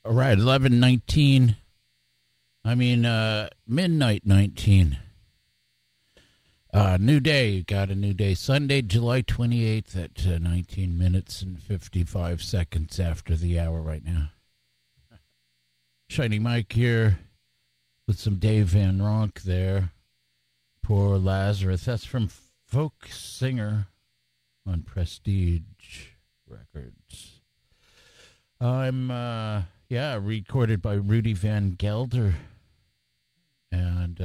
All right, 11:19. Midnight 19. New day. Got a new day. Sunday, July 28th at 19 minutes and 55 seconds after the hour right now. Shiny Mike here with some Dave Van Ronk there. Poor Lazarus. That's from Folk Singer on Prestige Records. I'm, recorded by Rudy Van Gelder. And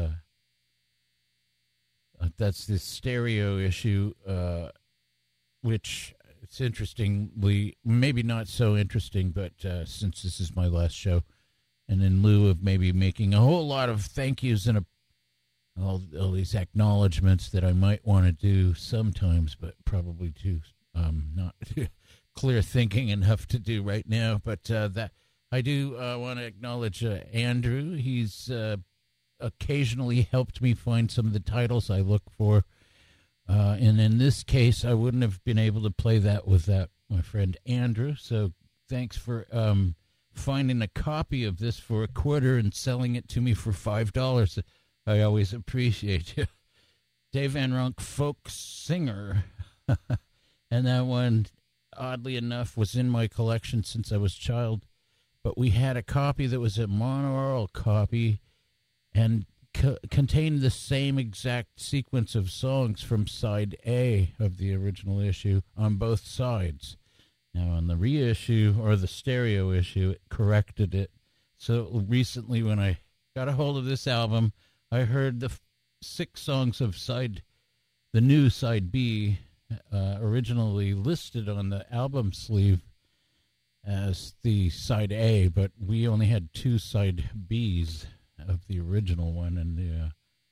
that's the stereo issue, which it's interestingly, maybe not so interesting, but since this is my last show, and in lieu of maybe making a whole lot of thank yous and all these acknowledgments that I might want to do sometimes, but probably too not clear thinking enough to do right now. But that I do want to acknowledge Andrew. He's occasionally helped me find some of the titles I look for. And in this case, I wouldn't have been able to play that without my friend Andrew. So thanks for finding a copy of this for a quarter and selling it to me for $5. I always appreciate you. Dave Van Ronk, Folk Singer. And that one, oddly enough, was in my collection since I was a child. But we had a copy that was a monaural copy and contained the same exact sequence of songs from side A of the original issue on both sides. Now, on the reissue, or the stereo issue, it corrected it. So recently, when I got a hold of this album, I heard the 6 songs of the new side B, originally listed on the album sleeve as the side A, but we only had 2 side Bs of the original one, and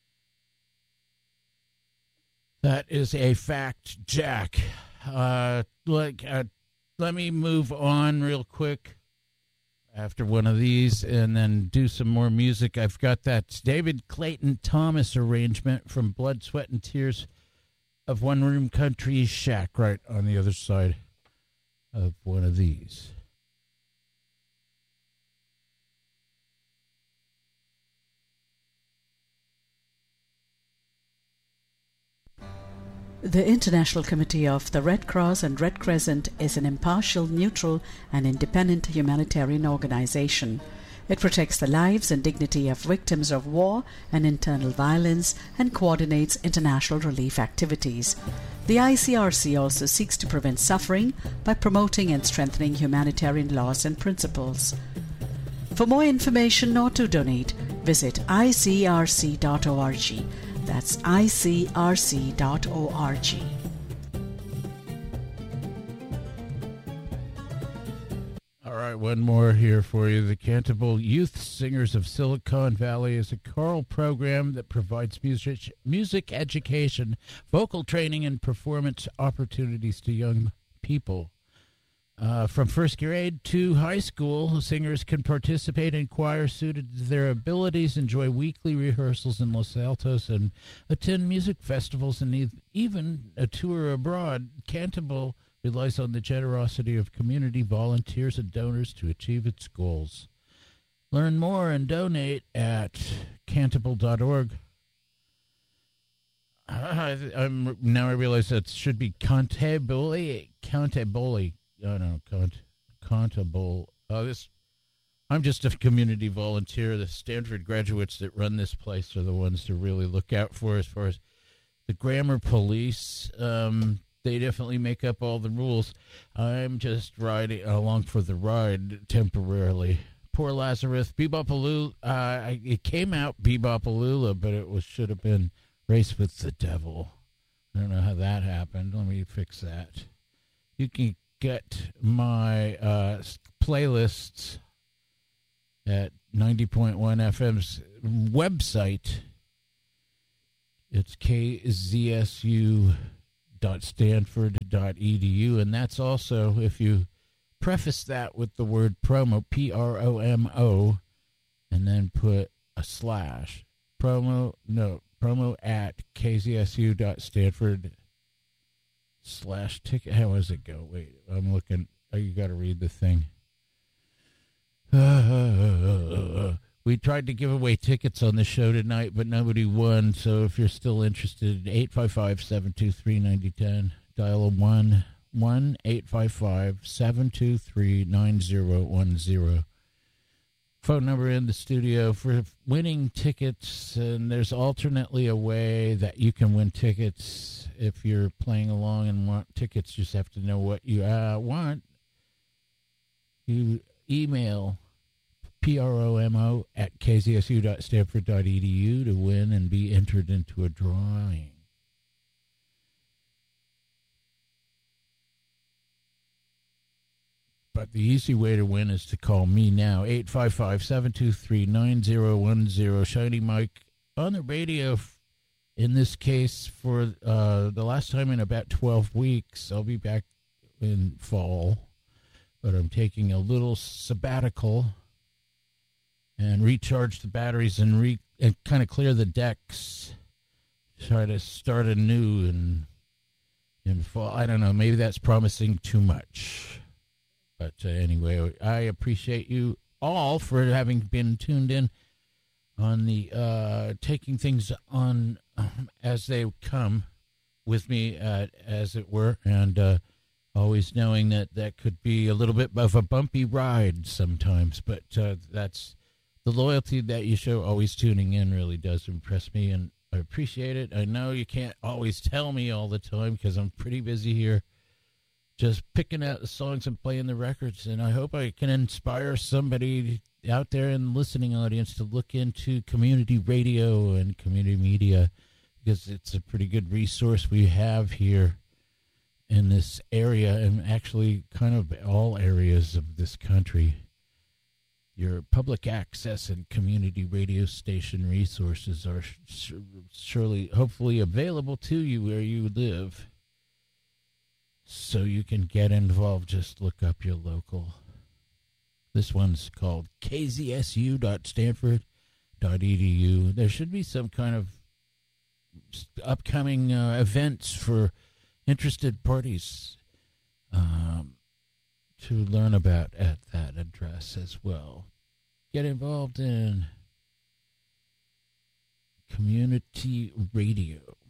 that is a fact, Jack. Let me move on real quick after one of these and then do some more music. I've got that David Clayton Thomas arrangement from Blood, Sweat, and Tears of One Room Country Shack right on the other side of one of these. The International Committee of the Red Cross and Red Crescent is an impartial, neutral, and independent humanitarian organization. It protects the lives and dignity of victims of war and internal violence and coordinates international relief activities. The ICRC also seeks to prevent suffering by promoting and strengthening humanitarian laws and principles. For more information or to donate, visit icrc.org. That's icrc.org. All right, one more here for you. The Canterbury Youth Singers of Silicon Valley is a choral program that provides music education, vocal training, and performance opportunities to young people. From first grade to high school, singers can participate in choir suited to their abilities, enjoy weekly rehearsals in Los Altos, and attend music festivals and even a tour abroad. Canterbury relies on the generosity of community volunteers and donors to achieve its goals. Learn more and donate at canterbury.org. Now I realize that should be Canterbury. Oh, no, Contable. I'm just a community volunteer. The Stanford graduates that run this place are the ones to really look out for as far as the grammar police. They definitely make up all the rules. I'm just riding along for the ride temporarily. Poor Lazarus. Bebopalula. It came out Bebopalula, but it should have been Race with the Devil. I don't know how that happened. Let me fix that. You can get my playlists at 90.1 FM's website. It's kzsu.stanford.edu, and that's also, if you preface that with the word promo, Promo, and then put a slash, promo at kzsu.stanford /ticket. How does it go? Wait, I'm looking. Oh, you got to read the thing. We tried to give away tickets on the show tonight, but nobody won. So if you're still interested, 855-723-9010. Dial 1-855-723-9010. Phone number in the studio for winning tickets. And there's alternately a way that you can win tickets if you're playing along and want tickets. You just have to know what you want. You email promo@kzsu.stanford.edu to win and be entered into a drawing. But the easy way to win is to call me now, 855-723-9010. Shiny Mike on the radio, in this case, for the last time in about 12 weeks. I'll be back in fall, but I'm taking a little sabbatical and recharge the batteries and kind of clear the decks. Try to start anew in fall. I don't know. Maybe that's promising too much. But anyway, I appreciate you all for having been tuned in on the taking things on as they come with me, as it were, and always knowing that could be a little bit of a bumpy ride sometimes. But that's the loyalty that you show, always tuning in, really does impress me, and I appreciate it. I know you can't always tell me all the time because I'm pretty busy here just picking out the songs and playing the records, and I hope I can inspire somebody out there in the listening audience to look into community radio and community media, because it's a pretty good resource we have here in this area, and actually kind of all areas of this country. Your public access and community radio station resources are surely, hopefully, available to you where you live. So you can get involved. Just look up your local. This one's called kzsu.stanford.edu. There should be some kind of upcoming events for interested parties to learn about at that address as well. Get involved in community radio.